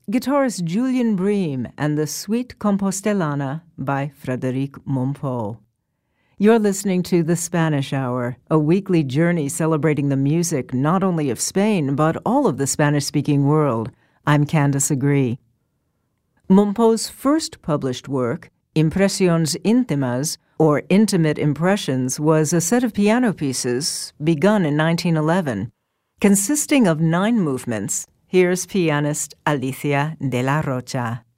guitarist Julian Bream and the Suite Compostelana by Frédéric Mompou. You're listening to The Spanish Hour, a weekly journey celebrating the music not only of Spain, but all of the Spanish-speaking world. I'm Candice Agree. Mompou's first published work, Impresiones Íntimas, or Intimate Impressions, was a set of piano pieces begun in 1911. Consisting of 9 movements, here's pianist Alicia de la Rocha.